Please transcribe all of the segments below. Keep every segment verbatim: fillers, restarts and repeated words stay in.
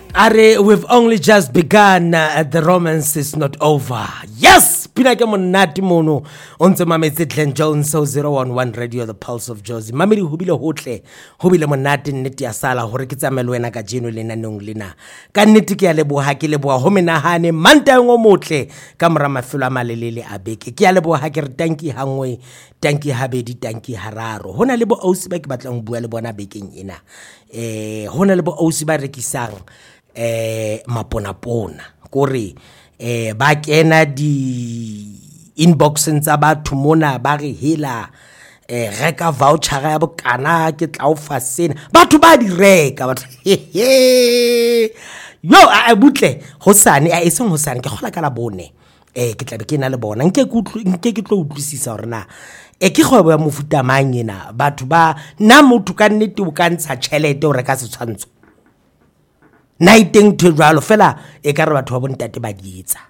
Are we've only just begun, uh, the romance is not over. Yes, pina ke monate mono ontse mametse Glenn Jones so zero one one radio the pulse of Jozi. Mamedi hubile hotle, hubile monate nnete ya sala hore ke tsamelo wena ka jeno lena nong lena. Ka nnete ke ya leboha ke leboha ho menahane manta ngo motle ka mora mafelo a malelele a beke. Ke ya leboha ke re tanki hangwe, tanki habedi, tanki hararo. Hona le bo ausi ba ke batlang bua le bona bekeng ena. Eh hona le bo ausi ba rekisang eh mapona pona kore eh ba kena di inboxeng tsa batho mona ba re hela eh reka voucher ya bokana ke tla o fa sena batho ba di reka batho yo a butle hosane a eseng hosane ke gola ka la bone eh ke tla be ke na le bona nke ke nke ke tlo utlwisisa hore na e ke kgwebo ya mofuta mang ena batho ba na motho ka nnete o ka ntsha tšhelete o reka setshwantsho naiteng to jalo fela e ka re batho ba bontate ba dietsa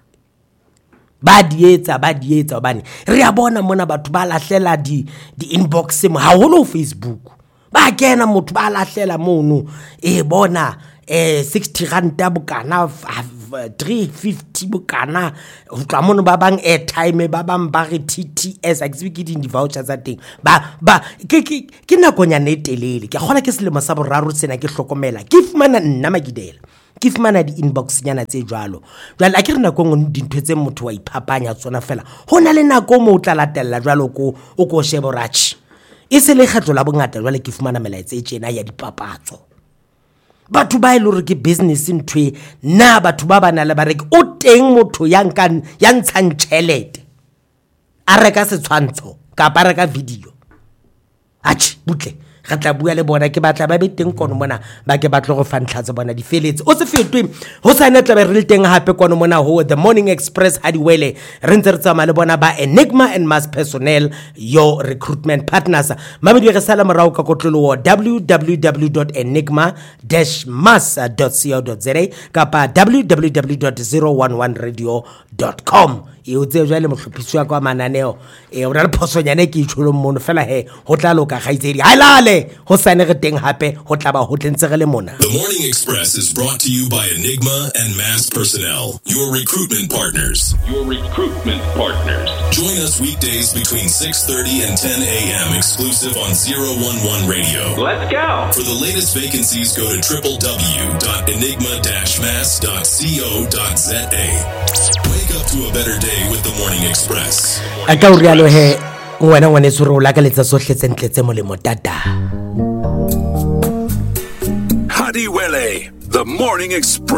ba dietsa ba dietsa obane re a bona mona batho ba lahlela di di inbox mo ha holo Facebook ba kena motho ba lahlela mono e bona eh sixty rand bokana three fifty bokana o tla mono ba bang airtime ba bang ba re T T S a ke ke di vouchers tsa teng ba ba ke ke ke nakonya ne telele ke gola ke selemo sa boraro sena ke hlokomela ke fumana nna magidela ke fumana di inbox nyana tse jwalo jwale a ke re nako ngwe dintho tse motho wa iphapanya tsona fela hona le nako mo o tla latella jwalo ko o ko shebo ratchi e se le kgetlo la bongata jwale ke fumana melaetsa e tsena ya dipapatso batho ba ile re ke business ntwe na batho ba bana le ba re o teng motho ya nkang ya ntshang tšhelete a reka setshwantsho ka pa reka video achi butle ga tla bua le bona ke batla ba be teng kono mona ba ke batlo go fantlhatsa bona di feletse o se fetwe ho sa ne tla be re le teng hape kono mona ho the Morning Express hadiwele re ntse re tsama le bona ba Enigma and Mass Personnel your recruitment partners mamedi re sala morao ka kotlolo wa w w w dot enigma dash mass dot co dot za kapa w w w dot zero one one radio dot com e o tse jwale mohlopisi wa kwa mananeo e o ra le phosonyane ke itsholo mmono fela he ho tla loka gaitsedi halale ho sane re teng hape ho tla ba ho tlentse re le mona. The Morning Express is brought to you by Enigma and Mass Personnel, your recruitment partners. Your recruitment partners. Join us weekdays between six thirty and ten a.m. exclusive on zero one one radio. Let's go. For the latest vacancies, go to w w w dot enigma dash mass dot co dot za. Wake up to a better day with the Morning Express. Aka urialo he wena ngwane tsoro la ka letsa sohle tsentletse molemo tata. Hadiwele, the Morning Express.